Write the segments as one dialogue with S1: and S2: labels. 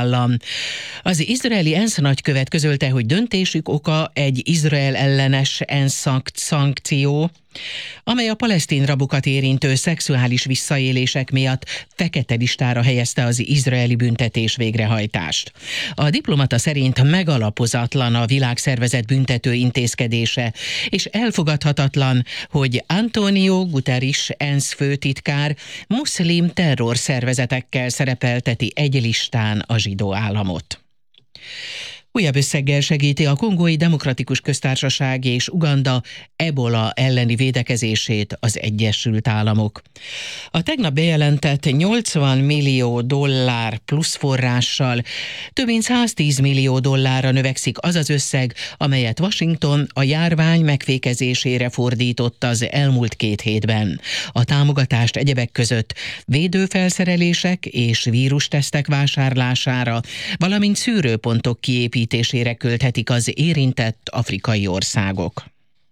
S1: állam. Az izraeli ENSZ nagykövet közölte, hogy döntésük oka egy Izrael ellenes ENSZ szankció, amely a palesztin rabokat érintő szexuális visszaélések miatt fekete listára helyezte az izraeli büntetés végrehajtást. A diplomata szerint megalapozatlan a világszervezet büntető intézkedése, és elfogadhatatlan, hogy Antonio Guterres ENSZ főtitkár muszlim terrorszervezetekkel szerepelteti egy listán a zsidó államot. Újabb összeggel segíti a Kongói Demokratikus Köztársaság és Uganda ebola elleni védekezését az Egyesült Államok. A tegnap bejelentett $80 millió plusz forrással több mint $110 millió növekszik az az összeg, amelyet Washington a járvány megfékezésére fordított az elmúlt 2 hétben. A támogatást egyebek között védőfelszerelések és vírustesztek vásárlására, valamint szűrőpontok kiépítésére költhetik az érintett afrikai országok.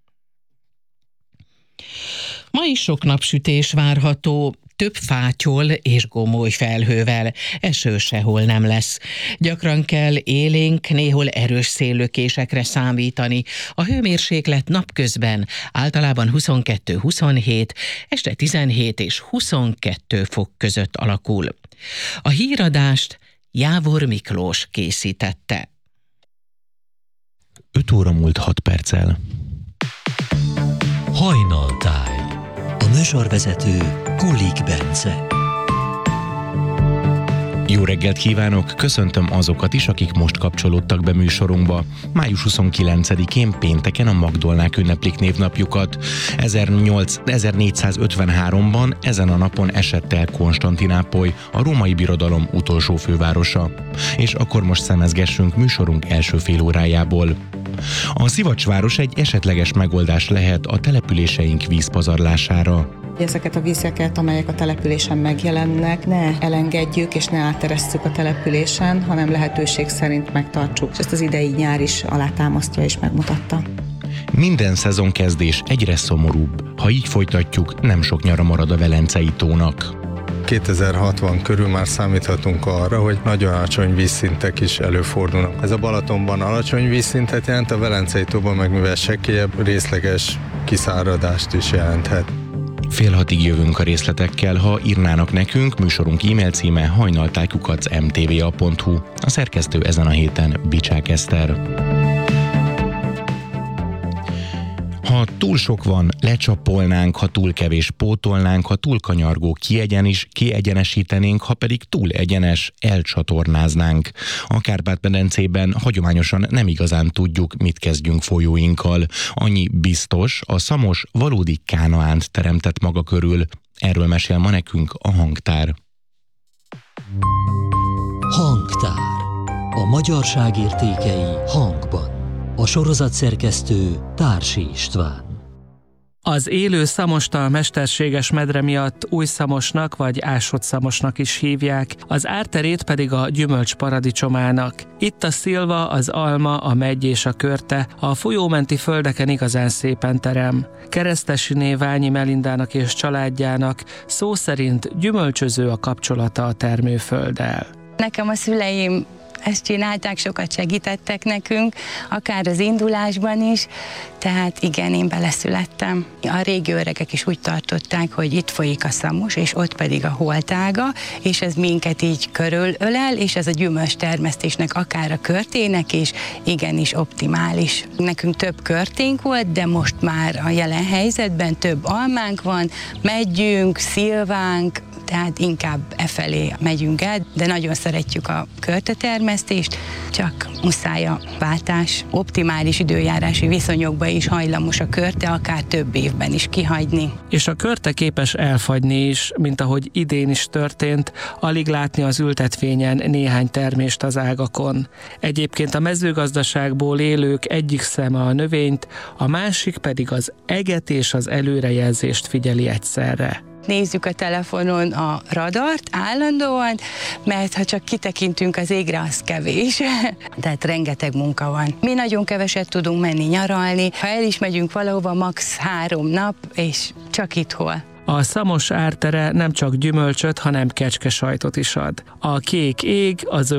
S1: Ma is sok napsütés várható, több fátyol és gomoly felhővel, eső sehol nem lesz. Gyakran kell élénk, néhol erős széllökésekre számítani. A hőmérséklet napközben általában 22-27, este 17 és 22 fok között alakul. A híradást Jávor Miklós készítette.
S2: 5 óra múlt 6 perccel.
S3: Hajnaltáj. A műsorvezető Kulik Bence.
S2: Jó reggelt kívánok, köszöntöm azokat is, akik most kapcsolódtak be műsorunkba. Május 29-én pénteken a Magdolnák ünneplik névnapjukat. 1453-ban ezen a napon esett el Konstantinápoly, a római birodalom utolsó fővárosa. És akkor most szemezgessünk műsorunk első fél órájából. A szivacsváros egy esetleges megoldás lehet a településeink vízpazarlására.
S4: Ezeket a vizeket, amelyek a településen megjelennek, ne elengedjük és ne átteresszük a településen, hanem lehetőség szerint megtartsuk. És ezt az idei nyár is alátámasztja és megmutatta.
S2: Minden szezonkezdés egyre szomorúbb. Ha így folytatjuk, nem sok nyara marad a Velencei tónak.
S5: 2060 körül már számíthatunk arra, hogy nagyon alacsony vízszintek is előfordulnak. Ez a Balatonban alacsony vízszintet jelent, a Velencei tóban meg mivel sekélyebb, részleges kiszáradást is jelenthet.
S2: 5:30 jövünk a részletekkel, ha írnának nekünk, műsorunk e-mail címe hajnaltájkukac@mtva.hu. A szerkesztő ezen a héten Bicsák Eszter. Ha túl sok van, lecsapolnánk, ha túl kevés pótolnánk, ha túl kanyargó kiegyenesítenénk, ha pedig túl egyenes, elcsatornáznánk. A Kárpát-medencében hagyományosan nem igazán tudjuk, mit kezdjünk folyóinkkal. Annyi biztos, a Szamos valódi Kánaánt teremtett maga körül. Erről mesél ma nekünk a Hangtár.
S3: Hangtár. A magyarság értékei hangban. A sorozatszerkesztő Társi István.
S6: Az élő Szamostal mesterséges medre miatt Új-Szamosnak vagy Ásott-Szamosnak is hívják, az árterét pedig a gyümölcs paradicsomának. Itt a szilva, az alma, a meggy és a körte a folyómenti földeken igazán szépen terem. Keresztesiné Ványi Melindának és családjának szó szerint gyümölcsöző a kapcsolata a termőfölddel.
S7: Nekem a szüleim ezt csinálták, sokat segítettek nekünk, akár az indulásban is, tehát igen, én beleszülettem. A régi öregek is úgy tartották, hogy itt folyik a Szamos, és ott pedig a holtága, és ez minket így körülölel, és ez a gyümölcs termesztésnek, akár a körtének is, igenis optimális. Nekünk több körténk volt, de most már a jelen helyzetben több almánk van, meggyünk, szilvánk, tehát inkább efelé megyünk el, de nagyon szeretjük a körtetermesztést, csak muszáj a váltás, optimális időjárási viszonyokban is hajlamos a körte, akár több évben is kihagyni.
S6: És a körte képes elfagyni is, mint ahogy idén is történt, alig látni az ültetvényen néhány termést az ágakon. Egyébként a mezőgazdaságból élők egyik szeme a növényt, a másik pedig az eget és az előrejelzést figyeli egyszerre.
S7: Nézzük a telefonon a radart állandóan, mert ha csak kitekintünk az égre, az kevés. Tehát rengeteg munka van. Mi nagyon keveset tudunk menni nyaralni, ha el is megyünk valahova, max. 3 nap, és csak itt hol.
S6: A Szamos ártere nem csak gyümölcsöt, hanem kecskesajtot is ad. A kék ég, az